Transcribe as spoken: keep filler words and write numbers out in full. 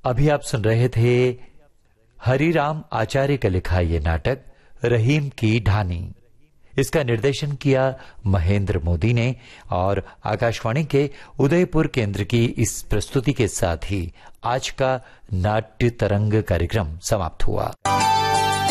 अभी आप सुन रहे थे हरिराम आचार्य का लिखा ये नाटक रहीम की ढानी। इसका निर्देशन किया महेंद्र मोदी ने और आकाशवाणी के उदयपुर केंद्र की इस प्रस्तुति के साथ ही आज का नाट्य तरंग कार्यक्रम समाप्त हुआ।